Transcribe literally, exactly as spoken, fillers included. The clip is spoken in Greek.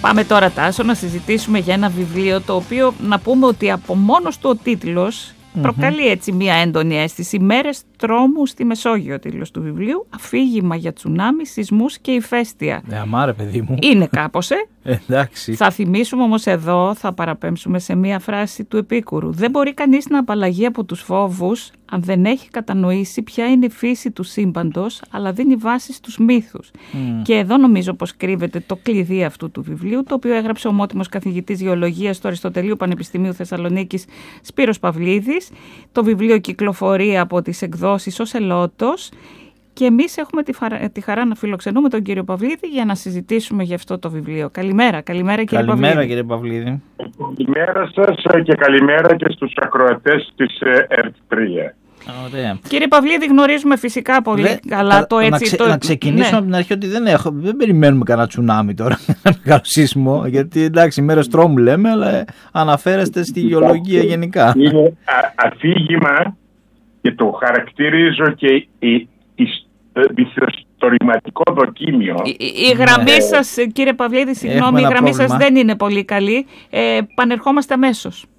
Πάμε τώρα, Τάσο, να συζητήσουμε για ένα βιβλίο το οποίο να πούμε ότι από μόνος του ο τίτλος mm-hmm. προκαλεί έτσι μια έντονη αίσθηση. «Μέρες τρόμου στη Μεσόγειο», ο τίτλος του βιβλίου. Αφήγημα για τσουνάμι, σεισμούς και ηφαίστεια. Ε, αμάρε, παιδί μου. Είναι κάπως, ε. Εντάξει. Θα θυμίσουμε όμως εδώ, θα παραπέμψουμε σε μία φράση του Επίκουρου. Δεν μπορεί κανείς να απαλλαγεί από τους φόβους αν δεν έχει κατανοήσει ποια είναι η φύση του σύμπαντος, αλλά δίνει βάση στους μύθους. Mm. Και εδώ νομίζω πως κρύβεται το κλειδί αυτού του βιβλίου, το οποίο έγραψε ο ομότιμος καθηγητής γεωλογίας του Αριστοτελείου Πανεπιστημίου Θεσσαλονίκης Σπύρος Παυλίδης. Το βιβλίο κυκλοφορεί από τις εκδόσεις ως Ελότος. Και εμείς έχουμε τη, φαρα... τη χαρά να φιλοξενούμε τον κύριο Παυλίδη για να συζητήσουμε για αυτό το βιβλίο. Καλημέρα, καλημέρα κύριε καλημέρα, Παυλίδη. Κύριε Παυλίδη. Καλημέρα σας και καλημέρα και στους ακροατές της ΕΡΤ τρία. Ωραία. Κύριε Παυλίδη, γνωρίζουμε φυσικά πολύ Λε, καλά α, το έτσι. Να, ξε, το... να ξεκινήσουμε ναι. από την αρχή ότι δεν, έχω, δεν περιμένουμε κανένα τσουνάμι τώρα, ένα μεγάλο σεισμό, γιατί εντάξει, μέρες τρόμου λέμε, αλλά αναφέρεστε στη γεωλογία γενικά. Είναι α, αφήγημα και το χαρακτηρίζω και η μυθιστορηματικό δοκίμιο. Η, η γραμμή ε, σας, κύριε Παυλίδη, συγγνώμη, η γραμμή πρόβλημα. σας δεν είναι πολύ καλή. Ε, πανερχόμαστε αμέσως.